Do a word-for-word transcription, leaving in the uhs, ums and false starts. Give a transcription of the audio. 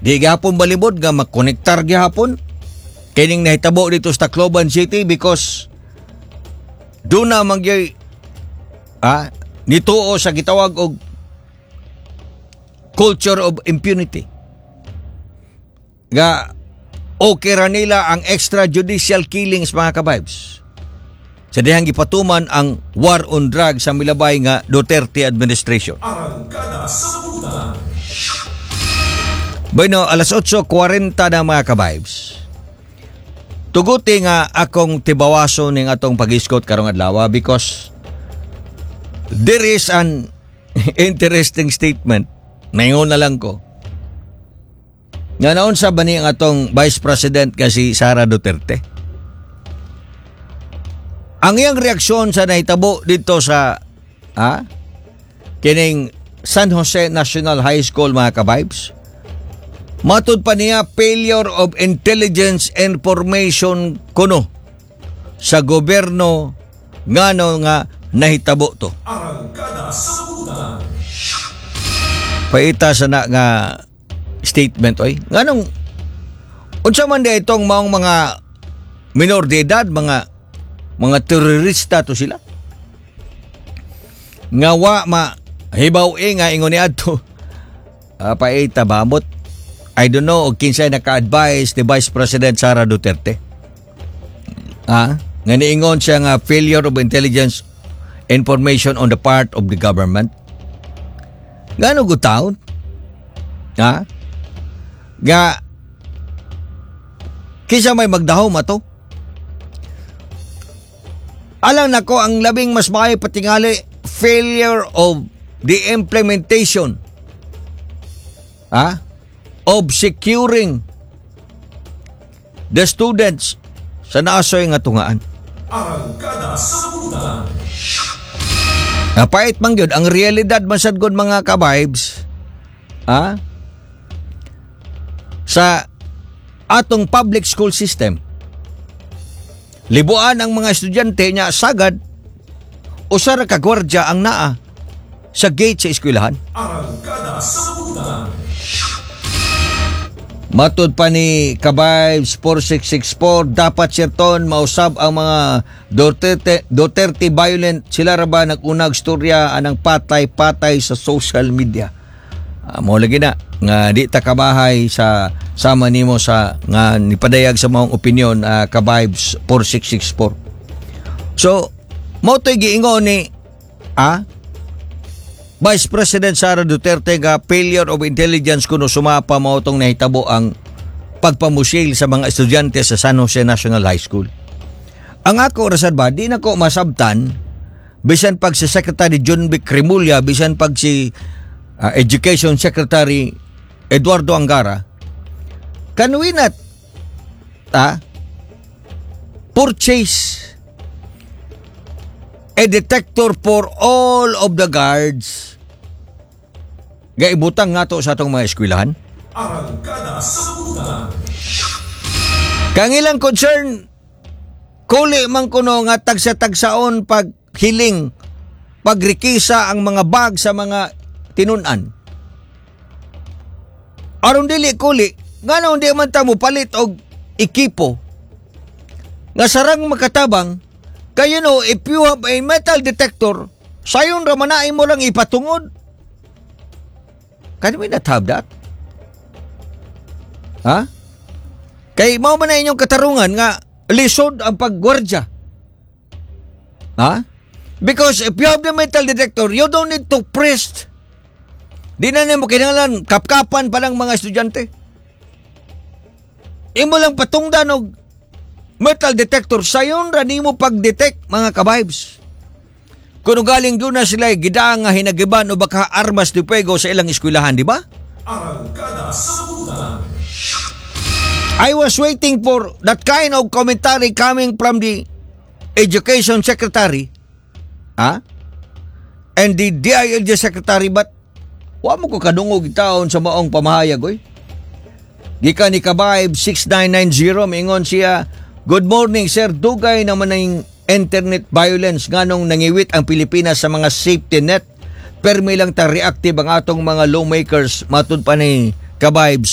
Di gihapon balibod nga makonektar gihapon kining nahitabo dito sa Tacloban City because doon na mangyay ah, nituo sa gitawag og culture of impunity. Nga okay ra nila ang extrajudicial killings mga kabibes. Sa dihang gipatuman ang war on drugs sa milabay nga Duterte administration. Arangkada sa Buta. Bueno, alas otso kwarenta na mga kabibes. Tuguti nga akong tibawaso ning atong pag-iskot karong adlaw because there is an interesting statement. Naingon na lang ko. Nga naon sa bani ang atong Vice President kasi Sara Duterte. Ang iyang reaksyon sa nahitabo dito sa ah, kining San Jose National High School mga kabibes. Matud pa niya failure of intelligence information kuno sa gobyerno ngano nga nahitabo to. Arangkada sa Buta. Paita sa na nga statement oy. Nganong unsa man di itong maong mga minor de edad, mga mga terorista to sila. Nga wa ma hibaw e nga ingon ni adto. Uh, paita bamot. I don't know og kinsay naka-advise ni Vice President Sara Duterte. Ah, nga niingon siya nga failure of intelligence information on the part of the government. Ngano gutaon? Ha? Nga kisa may magdahom ato? Alam nako ang labing mas maayo patingali failure of the implementation. Ha? Of securing the students sa naasoy nga tungaan. Arangkada sa Buta. Napait man yun. Ang realidad masad gud mga kabibes, ha? Sa atong public school system, libuan ang mga estudyante niya sagad usa ra ka gwardiya ang naa sa gate sa eskwelahan. Arangkada sa Buta. Matud pa ni Kabibes four six six four, dapat sirton mausab ang mga Duterte, Duterte violent. Sila ra ba nag-unag storya anang patay-patay sa social media. Uh, mo lagi na nga di ta kabahay sa sama nimo sa nga nipadayag sa maong opinion uh, Kabibes four six six four. So mo to'y giingon ni ah Vice President Sara Duterte nga failure of intelligence kuno sumapa mao tong nahitabo ang pagpamusil sa mga estudyante sa San Jose National High School. Ang ako rasad ba di nako masabtan bisan pag si Secretary John Vic Remulla, bisan pag si uh, Education Secretary Eduardo Angara, can we not ah, purchase a detector for all of the guards gaibutang nga to sa atong mga eskwelahan? Arangkada sa Buta. Kang ilang concern, kuli man kuno nga tagsa-tagsaon pag hiling, pagrikisa ang mga bag sa mga tinunan. Aron dili kuli, nga naon di man ta mo palit og ekipo nga sarang makatabang. Kaya no, if you have a metal detector, sayon ramanain mo lang ipatungod. Can we not have that? Ha? Kay mao man na inyong katarungan nga lisod ang paggwardya. Ha? Because if you have the metal detector, you don't need to press. Di na nimo kinahanglan kapkapan pa lang mga estudyante. Imo lang patungdan og metal detector, sayon ra nimo pag-detect mga kabibes. Kung galing doon na sila gidaang nga hinagiban o baka armas de fuego sa ilang eskwelahan, di ba? Arangkada sa Buta. I was waiting for that kind of commentary coming from the Education Secretary, ha? And the D I L G Secretary, but wa mo ko kadungog itaon sa maong pamahayag, oy. Gikan ni Kabaib six nine nine zero, mingon siya, good morning sir, dugay naman ng internet violence nganong nangiwit ang Pilipinas sa mga safety net. Permi lang ta reactive ang atong mga lawmakers, matud pa ni Kabaib